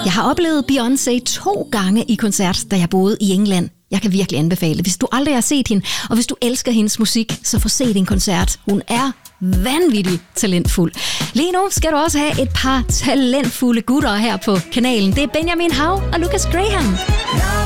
Jeg har oplevet Beyoncé 2 gange i koncert, da jeg boede i England. Jeg kan virkelig anbefale det. Hvis du aldrig har set hende, og hvis du elsker hendes musik, så få set en koncert. Hun er vanvittigt talentfuld. Lige nu skal du også have et par talentfulde gutter her på kanalen. Det er Benjamin Hav og Lucas Graham.